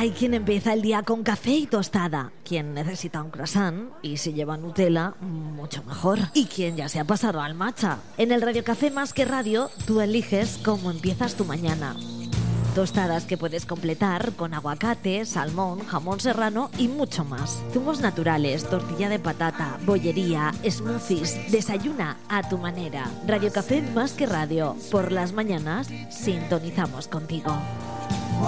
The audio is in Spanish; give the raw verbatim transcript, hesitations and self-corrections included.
Hay quien empieza el día con café y tostada, quien necesita un croissant y si lleva Nutella, mucho mejor. Y quien ya se ha pasado al matcha. En el Radio Café Más que Radio, tú eliges cómo empiezas tu mañana. Tostadas que puedes completar con aguacate, salmón, jamón serrano y mucho más. Zumos naturales, tortilla de patata, bollería, smoothies. Desayuna a tu manera. Radio Café Más que Radio. Por las mañanas sintonizamos contigo.